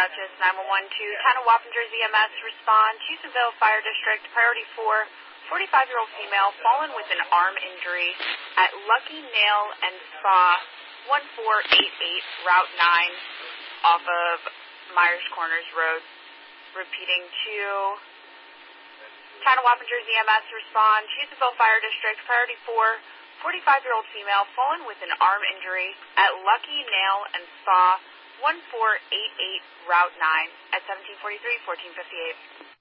Dutchess, 911 to Town of Wappingers EMS, respond, Cheesonville Fire District, priority 4, 45-year-old female, fallen with an arm injury at Lucky Nail and Spa, 1488, Route 9, off of Myers Corners Road. Repeating to Town of Wappingers EMS, respond, Cheesonville Fire District, priority 4, 45-year-old female, fallen with an arm injury at Lucky Nail and Spa, 1488, Route 9, at 1743, 1458.